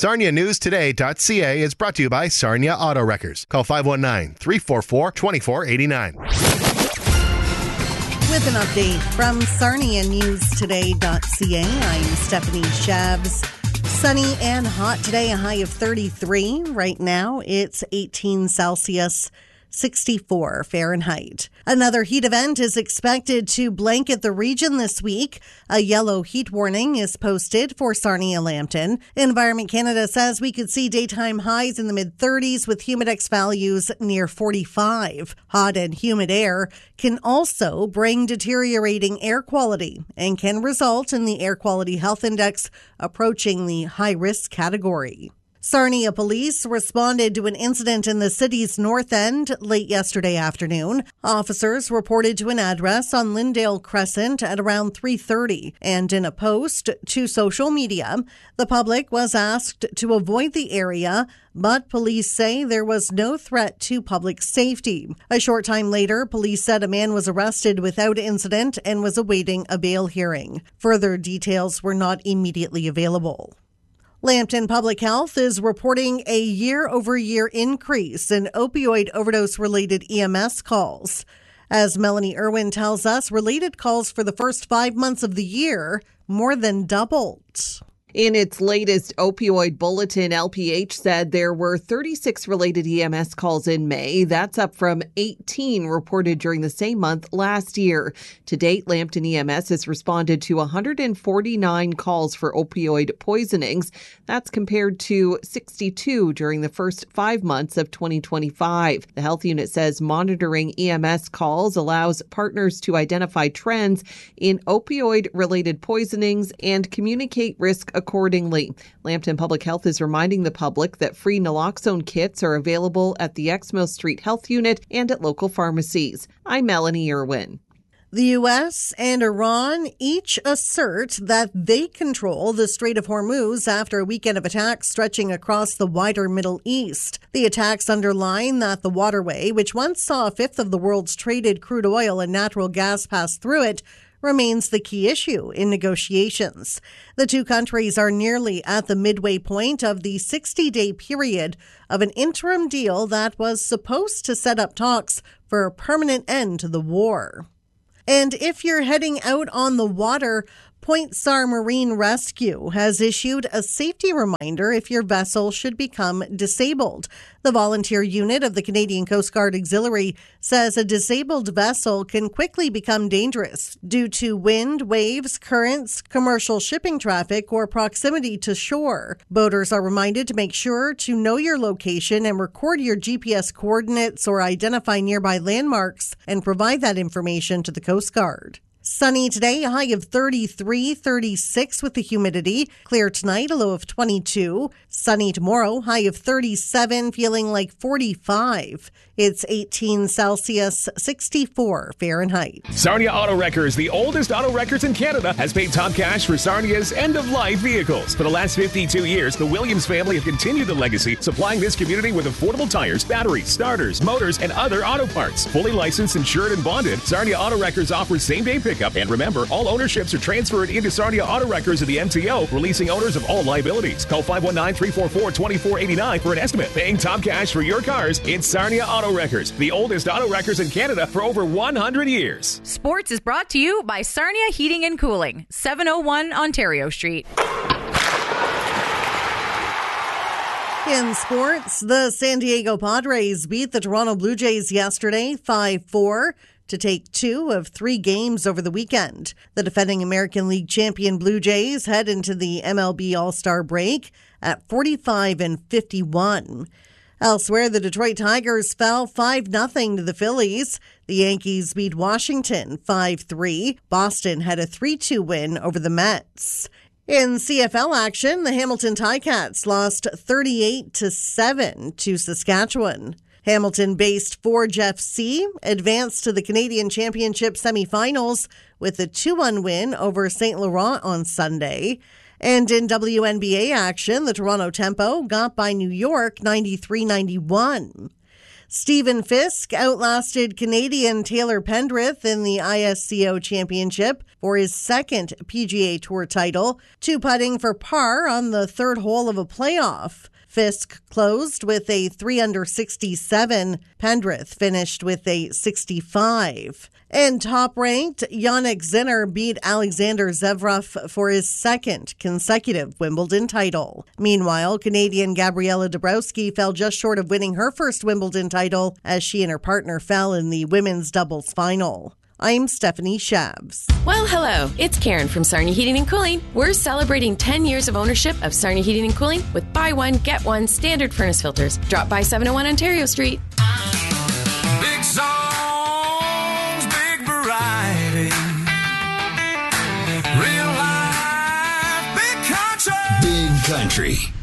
SarniaNewsToday.ca is brought to you by Sarnia Auto Wreckers. Call 519-344-2489. With an update from SarniaNewsToday.ca, I'm Stephanie Shabs. Sunny and hot today, a high of 33. Right now, it's 18 Celsius. 64 Fahrenheit. Another heat event is expected to blanket the region this week. A yellow heat warning is posted for Sarnia-Lambton. Environment Canada says we could see daytime highs in the mid-30s with humidex values near 45. Hot and humid air can also bring deteriorating air quality and can result in the Air Quality Health Index approaching the high-risk category. Sarnia police responded to an incident in the city's north end late yesterday afternoon. Officers reported to an address on Lyndale Crescent at around 3:30, and in a post to social media, the public was asked to avoid the area, but police say there was no threat to public safety. A short time later, police said a man was arrested without incident and was awaiting a bail hearing. Further details were not immediately available. Lambton Public Health is reporting a year-over-year increase in opioid overdose-related EMS calls. As Melanie Irwin tells us, related calls for the first 5 months of the year more than doubled. In its latest opioid bulletin, LPH said there were 36 related EMS calls in May. That's up from 18 reported during the same month last year. To date, Lambton EMS has responded to 149 calls for opioid poisonings. That's compared to 62 during the first 5 months of 2025. The health unit says monitoring EMS calls allows partners to identify trends in opioid-related poisonings and communicate risk accordingly. Lambton Public Health is reminding the public that free naloxone kits are available at the Exmouth Street Health Unit and at local pharmacies. I'm Melanie Irwin. The U.S. and Iran each assert that they control the Strait of Hormuz after a weekend of attacks stretching across the wider Middle East. The attacks underline that the waterway, which once saw a fifth of the world's traded crude oil and natural gas pass through it, remains the key issue in negotiations. The two countries are nearly at the midway point of the 60-day period of an interim deal that was supposed to set up talks for a permanent end to the war. And if you're heading out on the water, Point Star Marine Rescue has issued a safety reminder if your vessel should become disabled. The volunteer unit of the Canadian Coast Guard Auxiliary says a disabled vessel can quickly become dangerous due to wind, waves, currents, commercial shipping traffic, or proximity to shore. Boaters are reminded to make sure to know your location and record your GPS coordinates or identify nearby landmarks and provide that information to the Coast Guard. Sunny today, a high of 33, 36 with the humidity. Clear tonight, a low of 22. Sunny tomorrow, high of 37, feeling like 45. It's 18 Celsius, 64 Fahrenheit. Sarnia Auto Wreckers, the oldest auto wreckers in Canada, has paid top cash for Sarnia's end-of-life vehicles. For the last 52 years, the Williams family have continued the legacy, supplying this community with affordable tires, batteries, starters, motors, and other auto parts. Fully licensed, insured, and bonded, Sarnia Auto Wreckers offers same-day pickup. And remember, all ownerships are transferred into Sarnia Auto Wreckers of the MTO, releasing owners of all liabilities. Call 519-344-2489 for an estimate. Paying top cash for your cars, it's Sarnia Auto Wreckers, the oldest auto wreckers in Canada for over 100 years. Sports is brought to you by Sarnia Heating and Cooling, 701 Ontario Street. In sports, the San Diego Padres beat the Toronto Blue Jays yesterday 5-4 to take 2 of 3 games over the weekend. The defending American League champion Blue Jays head into the MLB All-Star break at 45-51. Elsewhere, the Detroit Tigers fell 5-0 to the Phillies. The Yankees beat Washington 5-3. Boston had a 3-2 win over the Mets. In CFL action, the Hamilton Ticats lost 38-7 to Saskatchewan. Hamilton-based Forge FC advanced to the Canadian Championship semifinals with a 2-1 win over St. Laurent on Sunday. And in WNBA action, the Toronto Tempo got by New York 93-91. Stephen Fisk outlasted Canadian Taylor Pendrith in the ISCO Championship for his second PGA Tour title, two-putting for par on the third hole of a playoff. Fisk closed with a 3-under 67. Pendrith finished with a 65. And top-ranked, Jannik Sinner beat Alexander Zverev for his second consecutive Wimbledon title. Meanwhile, Canadian Gabriela Dabrowski fell just short of winning her first Wimbledon title as she and her partner fell in the women's doubles final. I'm Stephanie Shabs. Well, hello. It's Karen from Sarnia Heating and Cooling. We're celebrating 10 years of ownership of Sarnia Heating and Cooling with buy one, get one standard furnace filters. Drop by 701 Ontario Street. Big songs, big variety. Real life, big country. Big country.